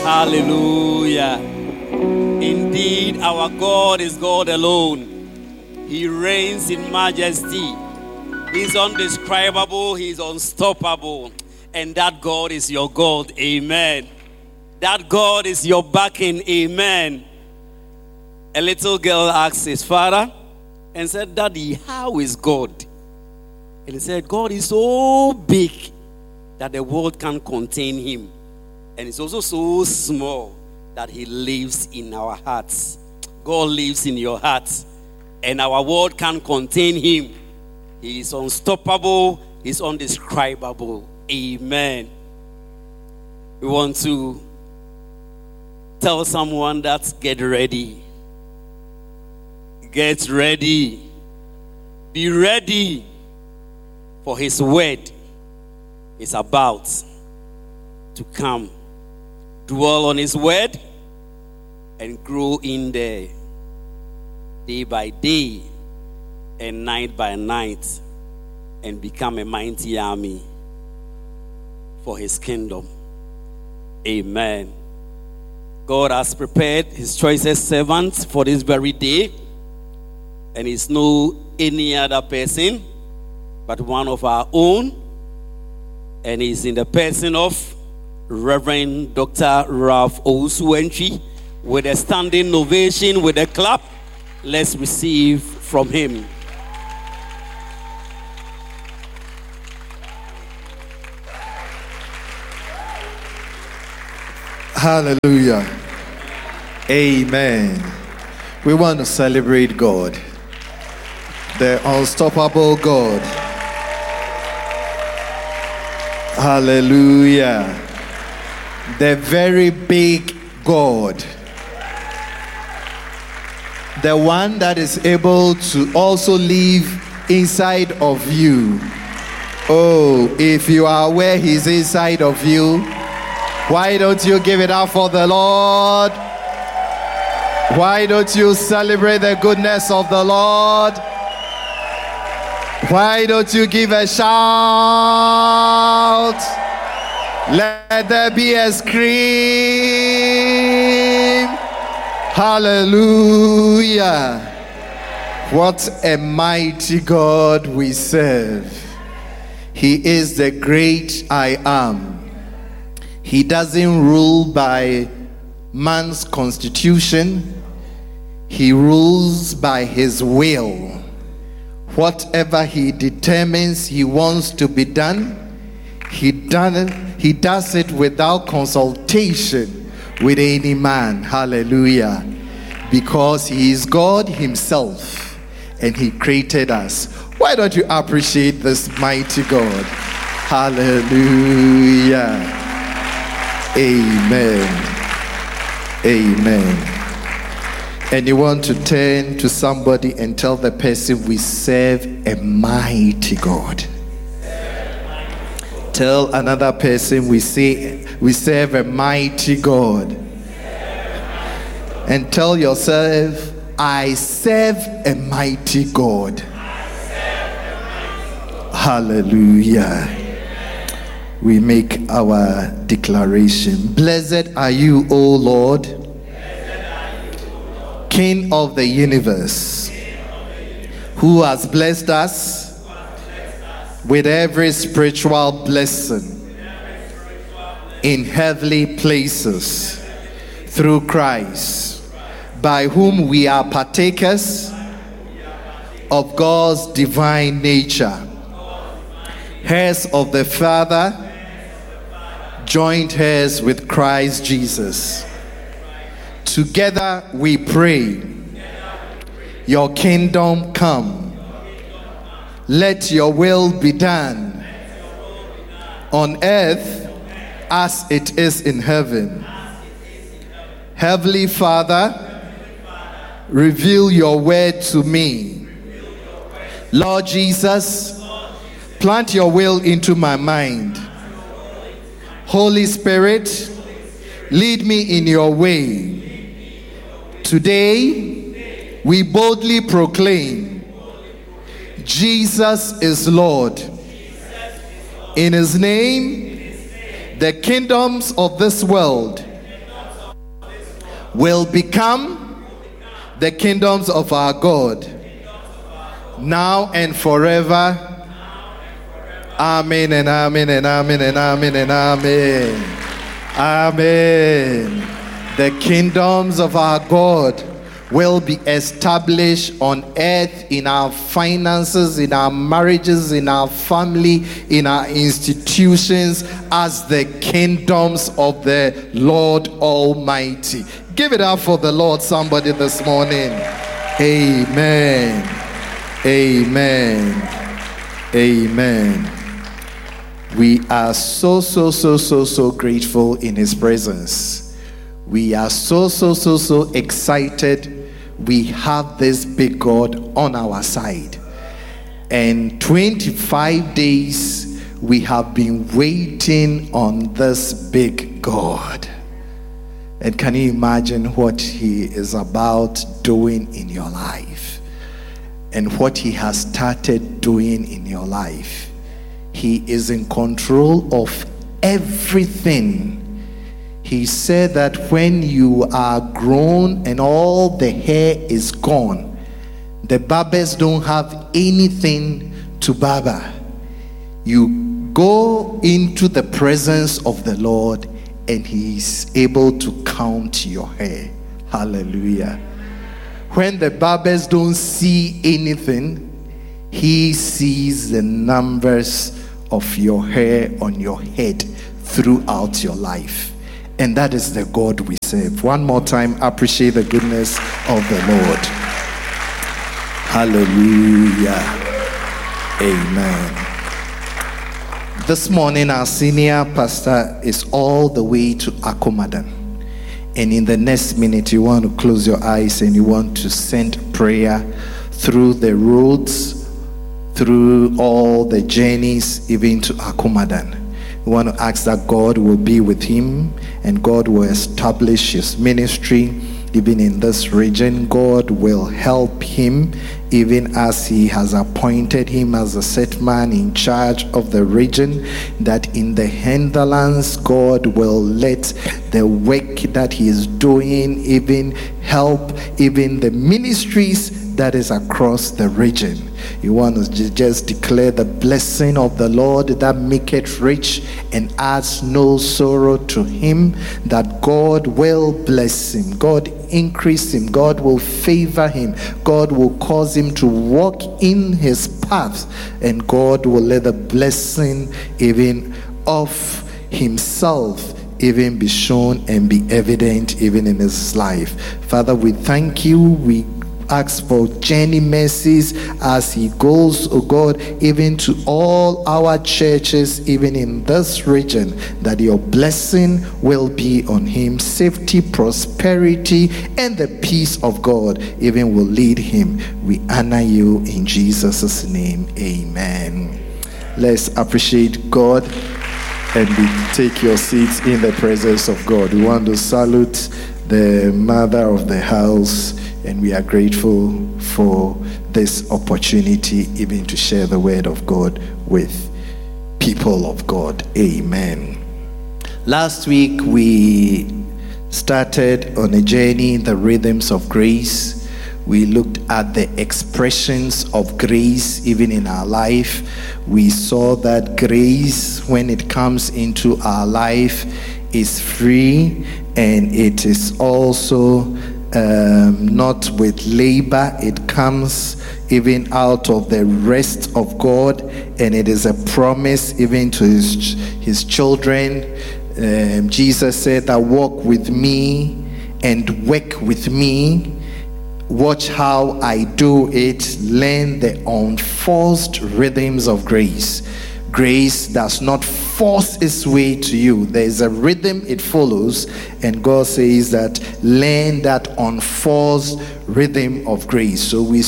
Hallelujah. Indeed, our God is God alone. He reigns in majesty. He's undescribable. He's unstoppable. And that God is your God. Amen. That God is your backing. Amen. A little girl asked his father and said, "Daddy, how is God?" And he said, "God is so big that the world can't contain him. And it's also so small that he lives in our hearts." God lives in your hearts. And our world can't contain him. He is unstoppable. He's undescribable. Amen. We want to tell someone that get ready. Get ready. Be ready. For his word is about to come. Dwell on his word and grow in there day by day and night by night and become a mighty army for his kingdom. Amen. God has prepared his choicest servants for this very day, and it's no any other person but one of our own, and he's in the person of Reverend Dr. Ralph Osuenchi. With a standing ovation, with a clap, let's receive from him. Hallelujah. Amen. We want to celebrate God, the unstoppable God. Hallelujah. The very big God. The one that is able to also live inside of you. Oh, if you are aware he's inside of you, why don't you give it up for the Lord? Why don't you celebrate the goodness of the Lord? Why don't you give a shout? Let there be a scream. Hallelujah. What a mighty God we serve. He is the great I am. He doesn't rule by man's constitution. He rules by his will. Whatever he determines he wants to be done, he does it without consultation with any man. Hallelujah. Because he is God himself and he created us. Why don't you appreciate this mighty God? Hallelujah. Amen. Amen. And you want to turn to somebody and tell the person, we serve a mighty God. Tell another person, we serve a mighty God. And tell yourself, I serve a mighty God. Hallelujah. We make our declaration. Blessed are you, O Lord, King of the universe, who has blessed us with every spiritual blessing in heavenly places through Christ, by whom we are partakers of God's divine nature, heirs of the Father, joint heirs with Christ Jesus. Together we pray, your kingdom come. Let your will be done on earth as it is in heaven. Heavenly Father, reveal your word to me. Lord Jesus, plant your will into my mind. Holy Spirit, lead me in your way. Today, we boldly proclaim Jesus is Lord. In his name, the kingdoms of this world will become the kingdoms of our God, now and forever. Amen and amen and amen and amen and amen. Amen. The kingdoms of our God will be established on earth, in our finances, in our marriages, in our family, in our institutions, as the kingdoms of the Lord Almighty. Give it up for the Lord, somebody, this morning. Amen. Amen. Amen. We are so grateful in His presence. We are so excited. We have this big God on our side. And 25 days we have been waiting on this big God. And can you imagine what He is about doing in your life? And what He has started doing in your life? He is in control of everything. He said that when you are grown and all the hair is gone, the barbers don't have anything to barber. You go into the presence of the Lord and He is able to count your hair. Hallelujah. When the barbers don't see anything, He sees the numbers of your hair on your head throughout your life. And that is the God we serve. One more time, appreciate the goodness of the Lord. Hallelujah. Amen. This morning, our senior pastor is all the way to Akomadan. And in the next minute, you want to close your eyes and you want to send prayer through the roads, through all the journeys, even to Akomadan. We want to ask that God will be with him and God will establish his ministry even in this region. God will help him even as he has appointed him as a set man in charge of the region, that in the hinterlands God will let the work that he is doing even help even the ministries that is across the region. You want to just declare the blessing of the Lord that maketh rich and adds no sorrow to him, that God will bless him, God increase him, God will favor him, God will cause him to walk in his path, and God will let the blessing even of himself even be shown and be evident even in his life. Father, we thank you. We ask for journey mercies as he goes, oh God, even to all our churches, even in this region, that your blessing will be on him. Safety, prosperity, and the peace of God even will lead him. We honor you in Jesus' name. Amen. Let's appreciate God and take your seats in the presence of God. We want to salute the mother of the house, and we are grateful for this opportunity even to share the word of God with people of God. Amen. Last week we started on a journey in the rhythms of grace. We looked at the expressions of grace even in our life. We saw that grace, when it comes into our life, is free, and it is also not with labor. It comes even out of the rest of God, and it is a promise even to his children. Jesus said that walk with me and work with me. Watch how I do it. Learn the unforced rhythms of grace. Grace does not force its way to you. There is a rhythm it follows, and God says that learn that unforced rhythm of grace. So we